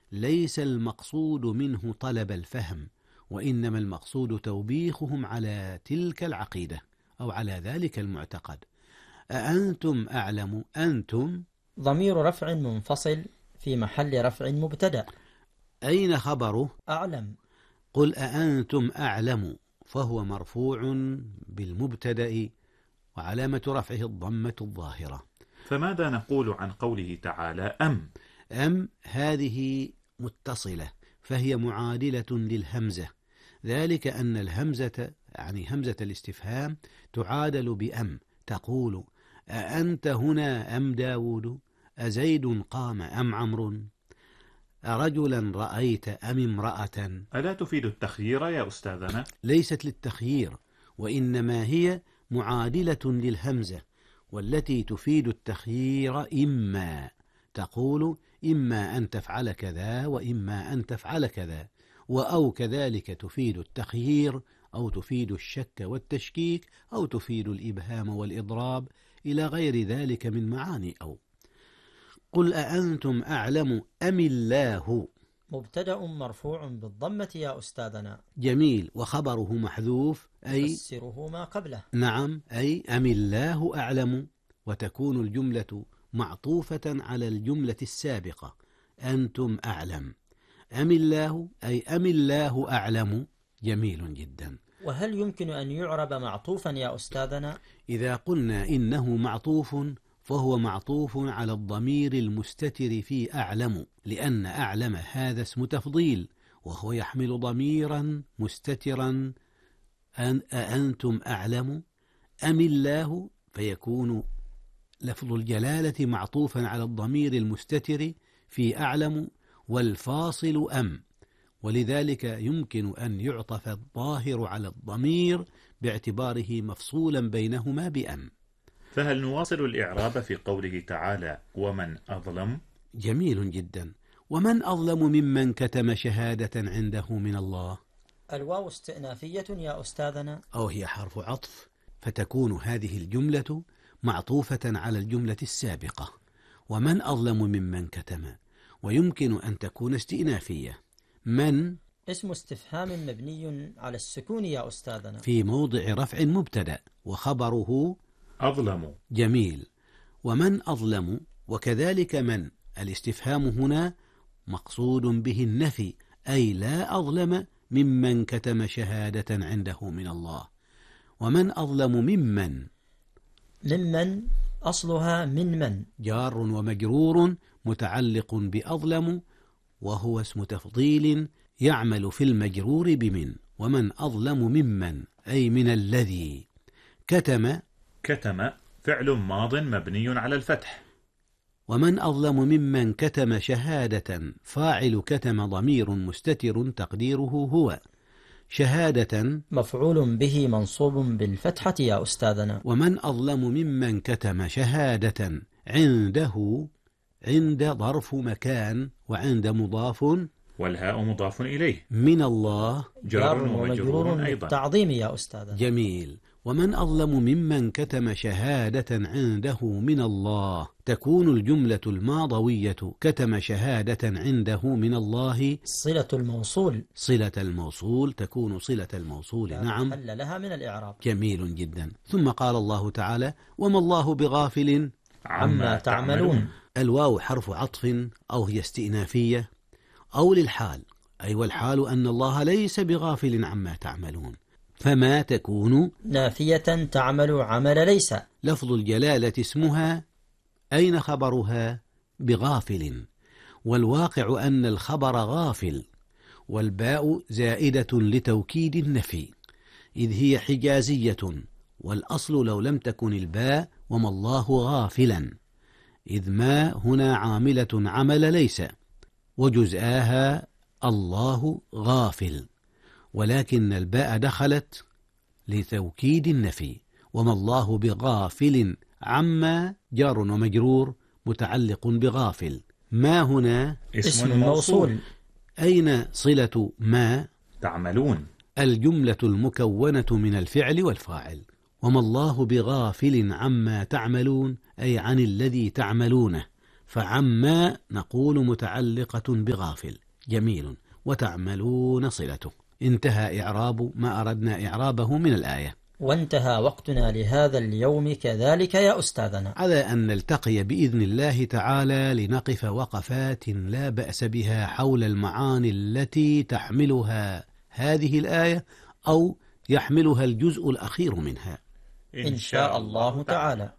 ليس المقصود منه طلب الفهم، وإنما المقصود توبيخهم على تلك العقيدة أو على ذلك المعتقد. أأنتم أعلم. أنتم ضمير رفع منفصل في محل رفع مبتدأ. أين خبره؟ أعلم. قل أأنتم أعلم، فهو مرفوع بالمبتدأ وعلامة رفعه الضمة الظاهرة. فماذا نقول عن قوله تعالى أم هذه متصلة، فهي معادلة للهمزة، ذلك أن الهمزة يعني همزة الاستفهام تعادل بأم، تقول أأنت هنا أم داود، أزيد قام أم عمرو، أرجلا رأيت أم امرأة. ألا تفيد التخيير يا أستاذنا؟ ليست للتخيير، وإنما هي معادلة للهمزة، والتي تفيد التخيير إما، تقول إما أن تفعل كذا وإما أن تفعل كذا، أو كذلك تفيد التخيير، أو تفيد الشك والتشكيك، أو تفيد الإبهام والإضراب، إلى غير ذلك من معاني. أو قل أأنتم أعلم أم الله. مبتدأ مرفوع بالضمة يا أستاذنا. جميل. وخبره محذوف أي يفسره ما قبله. نعم، أي أم الله أعلم، وتكون الجملة معطوفة على الجملة السابقة أنتم أعلم. أم الله أي أم الله أعلم. جميل جدا. وهل يمكن أن يعرب معطوفا يا أستاذنا؟ إذا قلنا إنه معطوف فهو معطوف على الضمير المستتر في أعلم، لأن أعلم هذا اسم تفضيل، وهو يحمل ضميرا مستترا أأنتم أعلم أم الله، فيكون لفظ الجلالة معطوفا على الضمير المستتر في أعلم، والفاصل أم، ولذلك يمكن أن يعطف الظاهر على الضمير باعتباره مفصولا بينهما بأم. فهل نواصل الإعراب في قوله تعالى ومن أظلم؟ جميل جدا. ومن أظلم ممن كتم شهادة عنده من الله. الواو استئنافية يا أستاذنا، أو هي حرف عطف، فتكون هذه الجملة معطوفة على الجملة السابقة، ومن أظلم ممن كتم، ويمكن أن تكون استئنافية. من اسم استفهام مبني على السكون يا أستاذنا، في موضع رفع مبتدأ، وخبره أظلم. جميل. ومن أظلم، وكذلك من الاستفهام هنا مقصود به النفي، أي لا أظلم ممن كتم شهادة عنده من الله. ومن أظلم ممن أصلها من جار ومجرور متعلق بأظلم، وهو اسم تفضيل يعمل في المجرور بمن. ومن أظلم ممن أي من الذي كتم فعل ماض مبني على الفتح. ومن أظلم ممن كتم شهادة، فاعل كتم ضمير مستتر تقديره هو، شهادة مفعول به منصوب بالفتحة يا أستاذنا. ومن أظلم ممن كتم شهادة عنده، عند ظرف مكان، وعند مضاف، والهاء مضاف إليه، من الله جار ومجرور أيضا. تعظيم يا أستاذنا. جميل. ومن أظلم ممن كتم شهادة عنده من الله، تكون الجملة الماضوية كتم شهادة عنده من الله صلة الموصول تكون صلة الموصول. نعم، محل لها من الإعراب. جميل جدا. ثم قال الله تعالى وما الله بغافل عما تعملون. الواو حرف عطف، أو هي استئنافية، أو للحال، أي والحال أن الله ليس بغافل عما تعملون، فما تكون نافية تعمل عمل ليس. لفظ الجلالة اسمها، أين خبرها؟ بغافل، والواقع أن الخبر غافل، والباء زائدة لتوكيد النفي، إذ هي حجازية، والأصل لو لم تكن الباء وما الله غافلا، إذ ما هنا عاملة عمل ليس، وجزآها الله غافل، ولكن الباء دخلت لتوكيد النفي. وما الله بغافل عما جار ومجرور متعلق بغافل. ما هنا اسم موصول. أين صلة ما؟ تعملون، الجملة المكونة من الفعل والفاعل. وما الله بغافل عما تعملون أي عن الذي تعملونه، فعما نقول متعلقة بغافل. جميل. وتعملون صلته. انتهى إعراب ما أردنا إعرابه من الآية. وانتهى وقتنا لهذا اليوم كذلك يا أستاذنا، على أن نلتقي بإذن الله تعالى لنقف وقفات لا بأس بها حول المعاني التي تحملها هذه الآية أو يحملها الجزء الأخير منها إن شاء الله تعالى.